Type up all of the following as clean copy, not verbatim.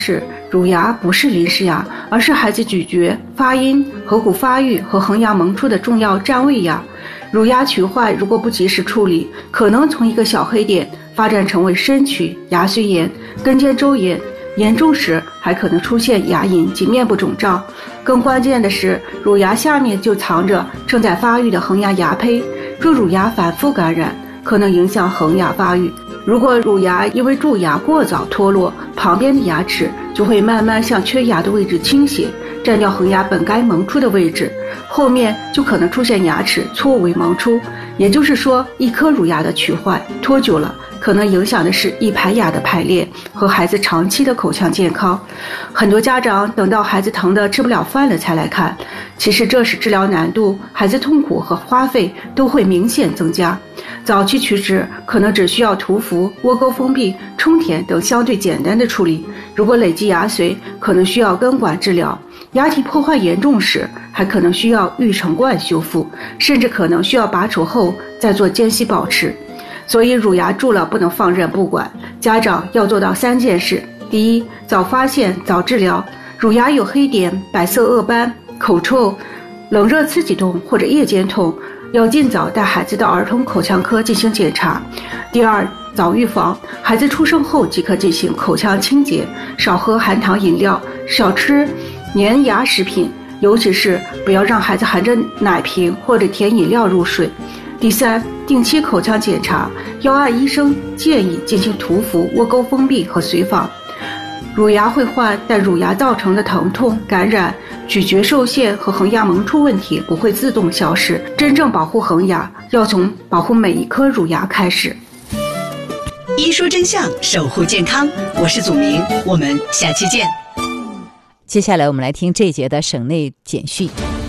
是，乳牙不是临时牙，而是孩子咀嚼、发音、颌骨发育和恒牙萌出的重要占位牙。乳牙龋坏如果不及时处理，可能从一个小黑点发展成为深龋、牙髓炎、根尖周炎，严重时还可能出现牙龈及面部肿胀。更关键的是，乳牙下面就藏着正在发育的恒牙牙胚，若乳牙反复感染，可能影响恒牙发育。如果乳牙因为蛀牙过早脱落，旁边的牙齿就会慢慢向缺牙的位置倾斜，占掉恒牙本该萌出的位置，后面就可能出现牙齿错位萌出。也就是说，一颗乳牙的龋坏拖久了，可能影响的是一排牙的排列和孩子长期的口腔健康。很多家长等到孩子疼得吃不了饭了才来看，其实这时治疗难度、孩子痛苦和花费都会明显增加。早期龋齿可能只需要涂氟、窝沟封闭、充填等相对简单的处理，如果累积牙髓，可能需要根管治疗。牙体破坏严重时，还可能需要育成冠修复，甚至可能需要拔除后再做间隙保持。所以乳牙蛀了不能放任不管，家长要做到3件事：第一，早发现早治疗，乳牙有黑点、白色褐斑、口臭、冷热刺激痛或者夜间痛，要尽早带孩子到儿童口腔科进行检查。第二，早预防，孩子出生后即可进行口腔清洁，少喝含糖饮料，少吃粘牙食品，尤其是不要让孩子含着奶瓶或者甜饮料入睡。第三，定期口腔检查，要按医生建议进行涂氟、窝沟封闭和随访。乳牙会换，但乳牙造成的疼痛、感染、咀嚼受限和恒牙萌出问题不会自动消失。真正保护恒牙，要从保护每一颗乳牙开始。 医说真相，守护健康，我是祖明，我们下期见。 接下来我们来听这一节的省内简讯。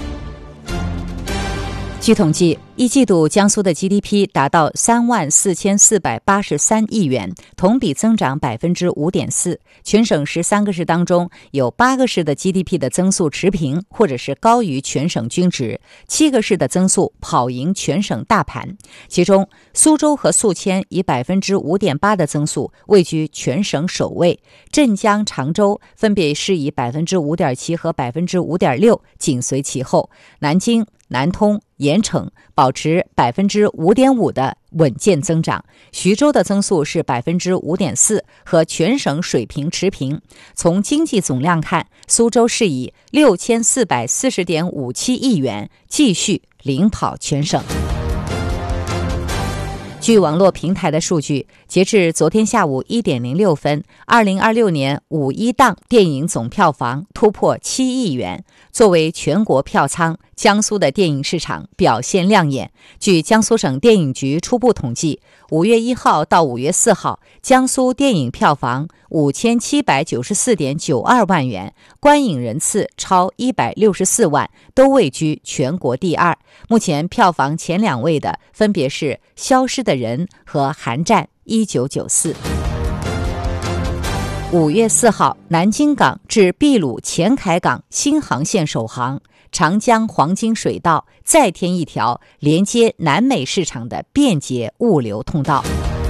据统计，一季度江苏的 GDP 达到34483亿元，同比增长 5.4%。全省13个市当中，有8个市的 GDP 的增速持平，或者是高于全省均值，7个市的增速跑赢全省大盘。其中，苏州和宿迁以 5.8% 的增速位居全省首位，镇江、常州分别是以 5.7% 和 5.6% 紧随其后，南京、南通、盐城保持 5.5% 的稳健增长，徐州的增速是 5.4%， 和全省水平持平。从经济总量看，苏州是以 6440.57 亿元继续领跑全省。据网络平台的数据，截至昨天下午1点06分，2026年五一档电影总票房突破7亿元。作为全国票仓，江苏的电影市场表现亮眼。据江苏省电影局初步统计，5月1号到5月4号，江苏电影票房5794.92万元，观影人次超164万，都位居全国第2。目前票房前2位的分别是《消失的人》和《寒战1994》。5月4号，南京港至秘鲁前海港新航线首航，长江黄金水道再添一条连接南美市场的便捷物流通道。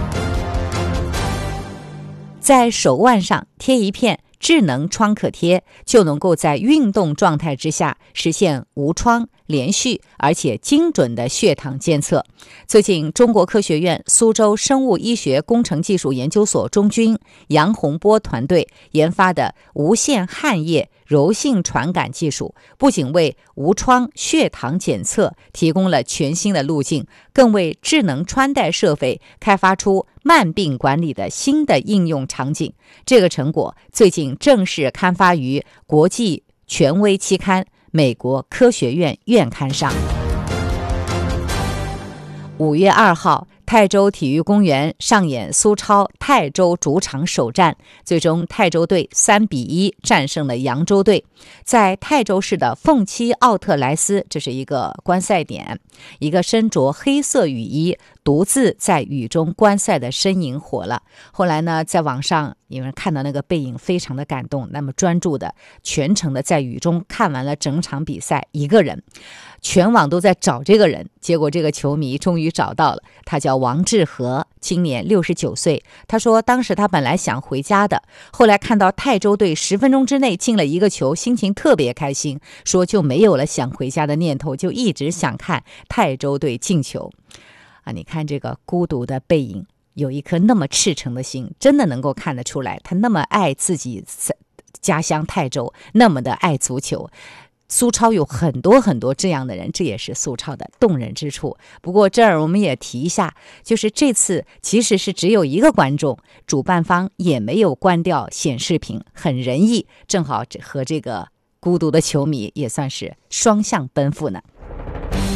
在手腕上贴一片智能创可贴，就能够在运动状态之下实现无创、连续而且精准的血糖监测。最近，中国科学院苏州生物医学工程技术研究所中军杨洪波团队研发的无线汗液柔性传感技术，不仅为无创血糖检测提供了全新的路径，更为智能穿戴设备开发出慢病管理的新的应用场景。这个成果最近正式刊发于国际权威期刊美国科学院院刊上。5月2号，泰州体育公园上演苏超泰州主场首战，最终泰州队3-1战胜了扬州队。在泰州市的凤栖奥特莱斯，这是一个观赛点，一个身着黑色雨衣独自在雨中观赛的身影火了。后来呢，在网上有人看到那个背影非常的感动，那么专注的全程的在雨中看完了整场比赛，一个人，全网都在找这个人，结果这个球迷终于找到了，他叫王致和， 今年69岁。他说当时他本来想回家的，后来看到泰州队10分钟之内进了一个球，心情特别开心，说就没有了想回家的念头，就一直想看泰州队进球。你看这个孤独的背影，有一颗那么赤诚的心，真的能够看得出来，他那么爱自己家乡泰州，那么的爱足球。苏超有很多很多这样的人，这也是苏超的动人之处。不过这儿我们也提一下，就是这次其实是只有一个观众，主办方也没有关掉显示屏，很仁义，正好和这个孤独的球迷也算是双向奔赴呢。